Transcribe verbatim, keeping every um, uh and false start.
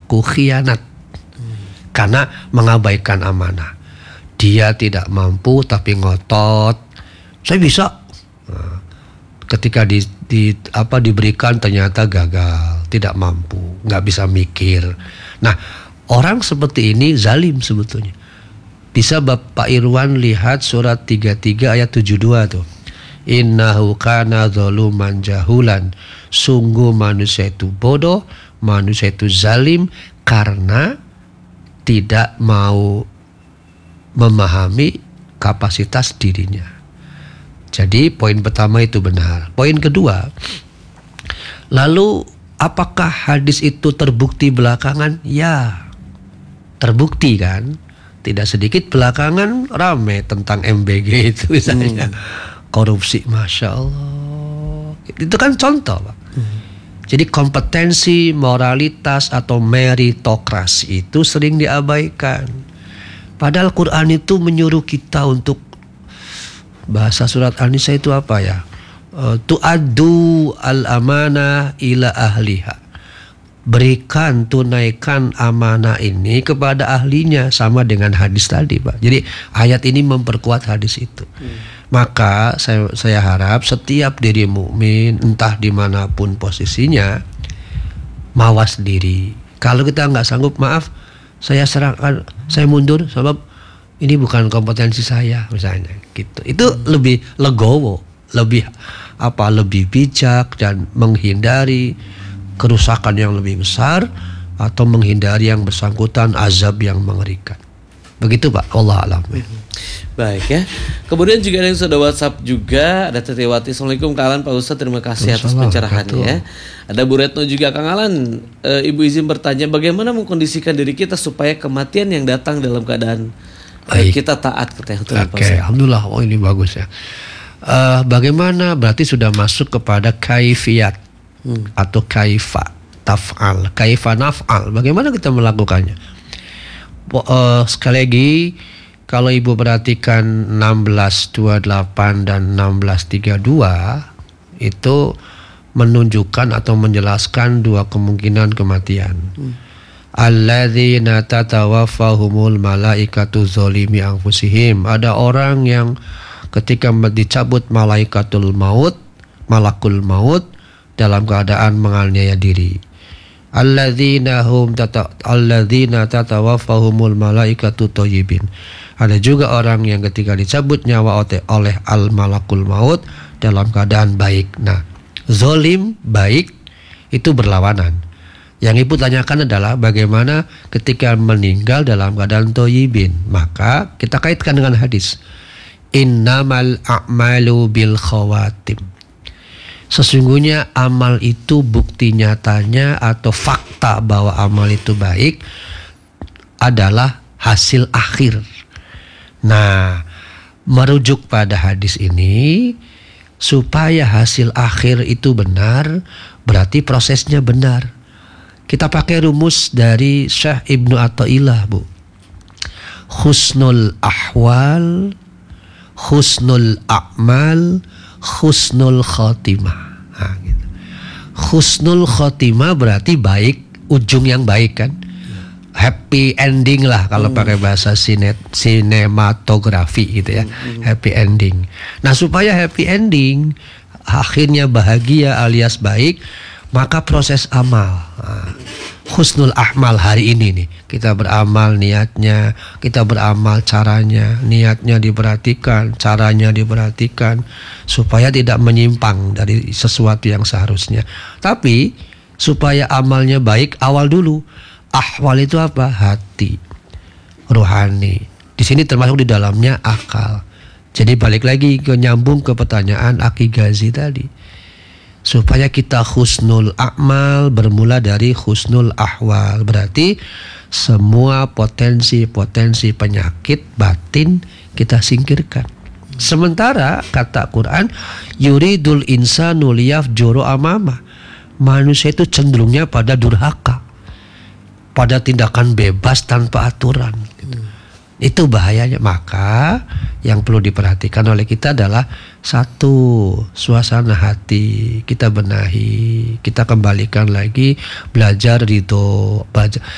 pelaku khianat karena mengabaikan amanah. Dia tidak mampu tapi ngotot, saya bisa. Nah, ketika di, di apa diberikan ternyata gagal, tidak mampu, nggak bisa mikir. Nah, orang seperti ini zalim sebetulnya. Bisa Bapak Irwan lihat surat tiga puluh tiga ayat tujuh puluh dua tuh. Innahu kana zaluman jahulan. Sungguh manusia itu bodoh, manusia itu zalim karena tidak mau memahami kapasitas dirinya. Jadi poin pertama itu benar. Poin kedua, lalu apakah hadis itu terbukti belakangan? Ya, terbukti kan. Tidak sedikit belakangan rame tentang M B G itu misalnya. Hmm. Korupsi, Masya Allah. Itu kan contoh Pak. Hmm. Jadi kompetensi, moralitas atau meritokrasi itu sering diabaikan. Padahal Quran itu menyuruh kita untuk, bahasa surat An-Nisa itu apa ya? Uh, Tu'addu al-amanah ila ahliha. Berikan, tunaikan amanah ini kepada ahlinya, sama dengan hadis tadi Pak. Jadi ayat ini memperkuat hadis itu. Hmm. Maka saya, saya harap setiap diri mukmin entah dimanapun posisinya, mawas diri. Kalau kita nggak sanggup, maaf, saya serahkan, saya mundur sebab ini bukan kompetensi saya misalnya. Gitu. Itu hmm. lebih legowo, lebih apa, lebih bijak dan menghindari kerusakan yang lebih besar atau menghindari yang bersangkutan azab yang mengerikan. Begitu Pak, wallahu a'lam. Baik ya. Kemudian juga ada yang sudah WhatsApp juga, ada Tetiwati. Assalamualaikum Kang Alan, Pak Ustadz, terima kasih atas pencerahannya ya. Ada Bu Retno juga. Kang Alan, e, Ibu izin bertanya, bagaimana mengkondisikan diri kita supaya kematian yang datang dalam keadaan e, kita taat kepada Tuhan. Oke, okay, alhamdulillah. Oh ini bagus ya. Uh, bagaimana berarti sudah masuk kepada kaifiyat hmm. atau kaifa taf'al, kaifa naf'al. Bagaimana kita melakukannya? Uh, sekali lagi, kalau Ibu perhatikan enam belas dua puluh delapan dan enam belas tiga puluh dua itu menunjukkan atau menjelaskan dua kemungkinan kematian. Hmm. Alladzina tatawaffahumul malaikatu zalimi anfusihim. Ada orang yang ketika dicabut malaikatul maut, malakul maut dalam keadaan menganiaya diri. Alladzina hum tata alladzina tatawaffahumul malaikatu thayyibin. Ada juga orang yang ketika dicabut nyawa oleh al malakul maut dalam keadaan baik. Nah, zalim baik itu berlawanan. Yang Ibu tanyakan adalah bagaimana ketika meninggal dalam keadaan thayyibin. Maka kita kaitkan dengan hadis. Innamal a'malu bil khawatim. Sesungguhnya amal itu bukti nyatanya atau fakta bahwa amal itu baik adalah hasil akhir. Nah, merujuk pada hadis ini, supaya hasil akhir itu benar, berarti prosesnya benar. Kita pakai rumus dari Syekh Ibnu Athaillah, Bu. Husnul ahwal, husnul a'mal, husnul khotimah. Nah, gitu. Husnul khotimah berarti baik, ujung yang baik kan. Happy ending lah kalau hmm. pakai bahasa sinet, sinematografi gitu ya. Hmm. Happy ending. Nah, supaya happy ending, akhirnya bahagia alias baik, maka proses amal. Nah, husnul ahmal hari ini nih, kita beramal niatnya, kita beramal caranya, niatnya diperhatikan, caranya diperhatikan, supaya tidak menyimpang dari sesuatu yang seharusnya. Tapi supaya amalnya baik, awal dulu. Ahwal itu apa? Hati, rohani. Di sini termasuk di dalamnya akal. Jadi balik lagi ke nyambung ke pertanyaan Aki Gazi tadi. Supaya kita husnul a'mal bermula dari husnul ahwal. Berarti semua potensi-potensi penyakit batin kita singkirkan. Sementara kata Quran, yuridul insanu liyafjuru amama. Manusia itu cenderungnya pada durhaka, pada tindakan bebas tanpa aturan. Gitu. Itu bahayanya. Maka yang perlu diperhatikan oleh kita adalah satu, suasana hati kita benahi, kita kembalikan lagi, belajar ridho, belajar.